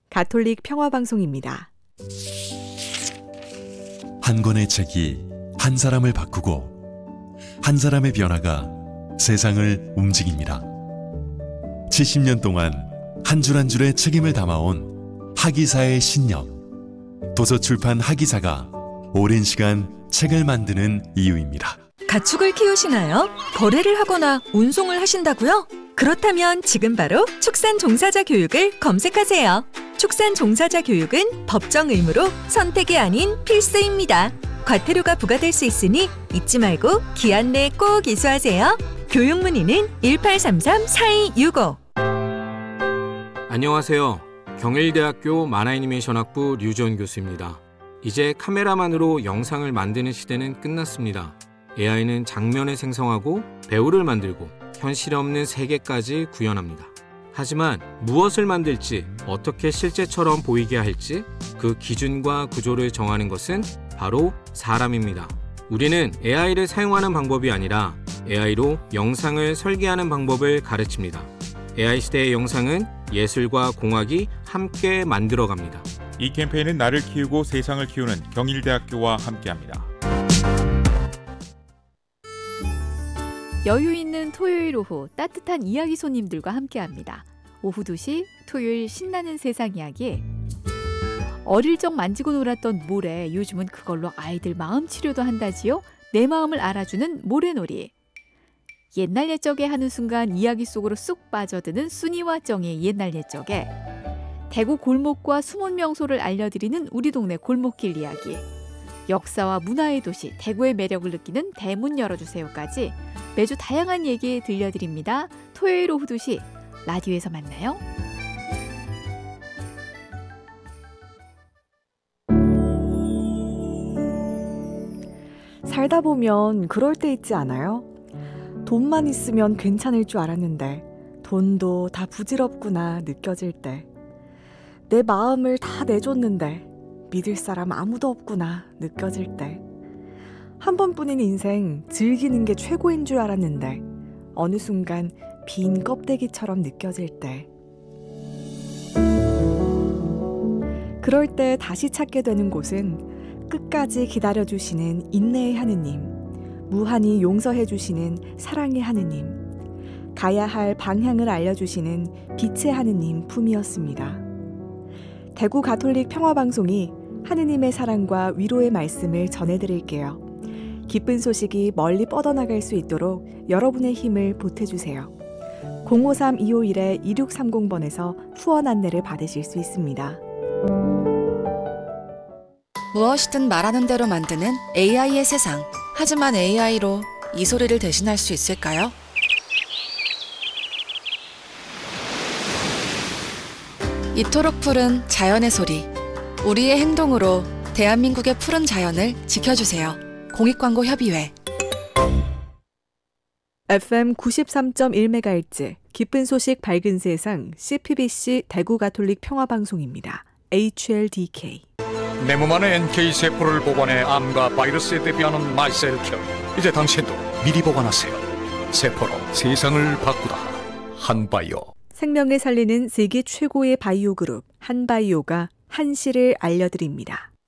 가톨릭 평화방송입니다. 한 권의 책이 한 사람을 바꾸고 한 사람의 변화가 세상을 움직입니다. 70년 동안 한 줄 한 줄의 책임을 담아온 하기사의 신념. 도서출판 하기사가 오랜 시간 책을 만드는 이유입니다. 가축을 키우시나요? 거래를 하거나 운송을 하신다고요? 그렇다면 지금 바로 축산 종사자 교육을 검색하세요. 축산 종사자 교육은 법정 의무로 선택이 아닌 필수입니다. 과태료가 부과될 수 있으니 잊지 말고 기한 내에 꼭 이수하세요. 교육 문의는 1833-4265. 안녕하세요. 경일대학교 만화애니메이션학부 류지원 교수입니다. 이제 카메라만으로 영상을 만드는 시대는 끝났습니다. AI는 장면을 생성하고 배우를 만들고 현실 없는 세계까지 구현합니다. 하지만 무엇을 만들지, 어떻게 실제처럼 보이게 할지 그 기준과 구조를 정하는 것은 바로 사람입니다. 우리는 AI를 사용하는 방법이 아니라 AI로 영상을 설계하는 방법을 가르칩니다. AI 시대의 영상은 예술과 공학이 함께 만들어갑니다. 이 캠페인은 나를 키우고 세상을 키우는 경일대학교와 함께합니다. 여유 있는 토요일 오후 따뜻한 이야기 손님들과 함께합니다. 오후 2시 토요일 신나는 세상 이야기. 어릴 적 만지고 놀았던 모래, 요즘은 그걸로 아이들 마음 치료도 한다지요. 내 마음을 알아주는 모래놀이. 옛날 옛적에 하는 순간 이야기 속으로 쑥 빠져드는 순이와 정의 옛날 옛적에 대구 골목과 숨은 명소를 알려드리는 우리 동네 골목길 이야기. 역사와 문화의 도시 대구의 매력을 느끼는 대문 열어주세요까지 매주 다양한 얘기 들려드립니다. 토요일 오후 2시 라디오에서 만나요. 살다 보면 그럴 때 있지 않아요? 돈만 있으면 괜찮을 줄 알았는데 돈도 다 부질없구나 느껴질 때, 내 마음을 다 내줬는데 믿을 사람 아무도 없구나 느껴질 때, 한 번뿐인 인생 즐기는 게 최고인 줄 알았는데 어느 순간 빈 껍데기처럼 느껴질 때, 그럴 때 다시 찾게 되는 곳은 끝까지 기다려주시는 인내의 하느님, 무한히 용서해주시는 사랑의 하느님, 가야 할 방향을 알려주시는 빛의 하느님 품이었습니다. 대구 가톨릭 평화방송이 하느님의 사랑과 위로의 말씀을 전해드릴게요. 기쁜 소식이 멀리 뻗어나갈 수 있도록 여러분의 힘을 보태주세요. 053-251-2630번에서 후원 안내를 받으실 수 있습니다. 무엇이든 말하는 대로 만드는 AI의 세상. 하지만 AI로 이 소리를 대신할 수 있을까요? 이토록 푸른 자연의 소리. 우리의 행동으로 대한민국의 푸른 자연을 지켜주세요. 공익광고협의회. FM 93.1MHz 기쁜 소식 밝은 세상 CPBC 대구 가톨릭 평화방송입니다. HLDK. 내 몸 안에 NK세포를 보관해 암과 바이러스에 대비하는 마이셀큐. 이제 당신도 미리 보관하세요. 세포로 세상을 바꾸다. 한바이오. 생명을 살리는 세계 최고의 바이오 그룹 한바이오가 한시를 알려드립니다.